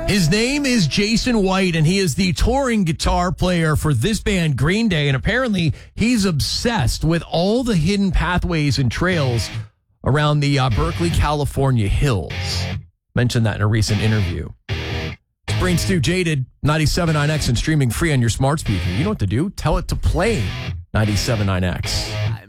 His name is Jason White, and he is the touring guitar player for this band, Green Day. And apparently, he's obsessed with all the hidden pathways and trails around the Berkeley, California hills. Mentioned that in a recent interview. It's Brain Stew Jaded, 97.9X, and streaming free on your smart speaker. You know what to do. Tell it to play 97.9X.